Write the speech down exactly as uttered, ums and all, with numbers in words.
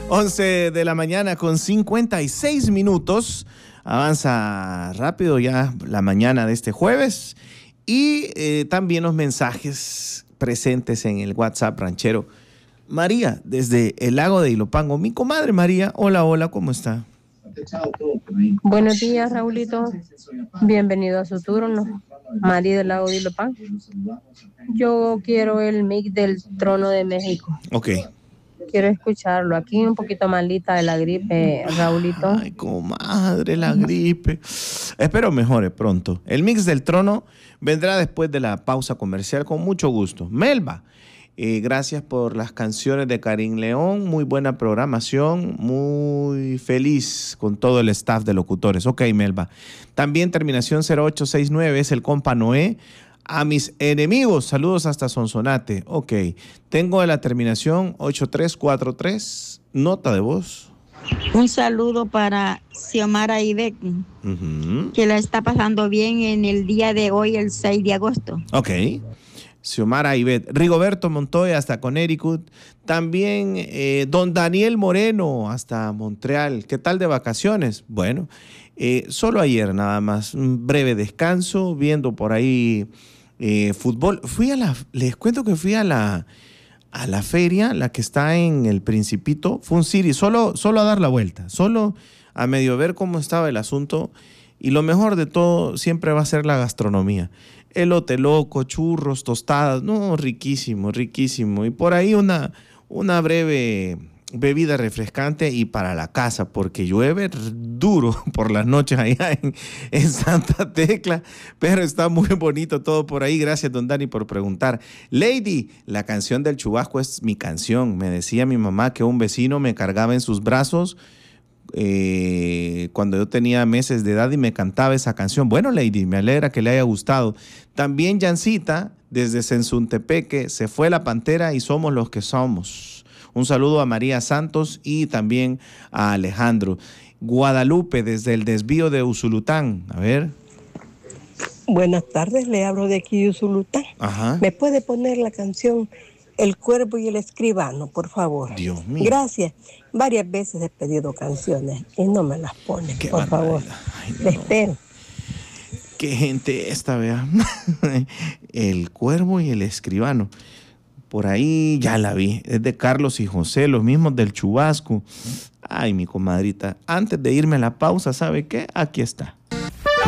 once de la mañana con cincuenta y seis minutos. Avanza rápido ya la mañana de este jueves. Y eh, también los mensajes presentes en el WhatsApp ranchero. María, desde el lago de Ilopango. Mi comadre María, hola, hola, ¿cómo está? Buenos días, Raulito. Bienvenido a su turno. María del lago de Ilopango. Yo quiero el mix del Trono de México. Ok. Quiero escucharlo. Aquí un poquito malita de la gripe, Raulito. Ay, comadre, la gripe. Espero mejore pronto. El mix del Trono vendrá después de la pausa comercial con mucho gusto. Melba, eh, gracias por las canciones de Karim León. Muy buena programación. Muy feliz con todo el staff de locutores. Ok, Melba. También terminación cero ocho seis nueve es el compa Noé. A mis enemigos, saludos hasta Sonsonate. Ok, tengo la terminación ocho tres cuatro tres, nota de voz. Un saludo para Xiomara Ivette, uh-huh. que la está pasando bien en el día de hoy, el seis de agosto. Ok, Xiomara Ivette. Rigoberto Montoya hasta Connecticut. También eh, don Daniel Moreno hasta Montreal. ¿Qué tal de vacaciones? Bueno, eh, solo ayer nada más, un breve descanso, viendo por ahí eh, fútbol. Fui a la, les cuento que fui a la, a la feria, la que está en el Principito, Fun City, solo, solo a dar la vuelta, solo a medio ver cómo estaba el asunto. Y lo mejor de todo siempre va a ser la gastronomía. Elote loco, churros, tostadas, no, riquísimo, riquísimo. Y por ahí una, una breve bebida refrescante y para la casa, porque llueve duro por las noches allá en, en Santa Tecla, pero está muy bonito todo por ahí. Gracias, don Dani, por preguntar. Lady, la canción del chubasco es mi canción. Me decía mi mamá que un vecino me cargaba en sus brazos Eh, cuando yo tenía meses de edad y me cantaba esa canción. Bueno, Lady, me alegra que le haya gustado. También Jancita, desde Sensuntepeque, se fue la pantera y somos los que somos. Un saludo a María Santos y también a Alejandro. Guadalupe, desde el desvío de Usulután. A ver. Buenas tardes, le hablo de aquí de Usulután. Ajá. ¿Me puede poner la canción El Cuervo y el Escribano, por favor? Dios mío. Gracias. Varias veces he pedido canciones y no me las pone, Qué por favor. Ay, no. Le espero. Qué gente esta, vea. El Cuervo y el Escribano. Por ahí ya la vi. Es de Carlos y José, los mismos del Chubasco. Ay, mi comadrita. Antes de irme a la pausa, ¿sabe qué? Aquí está.